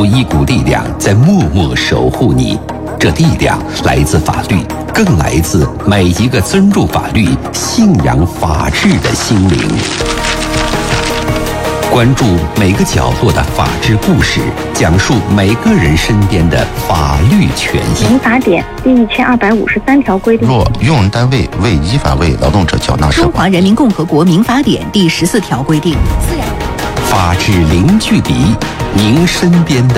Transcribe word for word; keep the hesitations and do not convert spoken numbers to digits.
一股力量在默默守护你。这力量来自法律，更来自每一个尊重法律、信仰法治的心灵。关注每个角落的法治故事，讲述每个人身边的法律权益。 民法典第一千二百五十三条规定， 若用人单位未依法为劳动者缴纳社保。 中华人民共和国民法典第十四条规定， 法治零距离，您身边的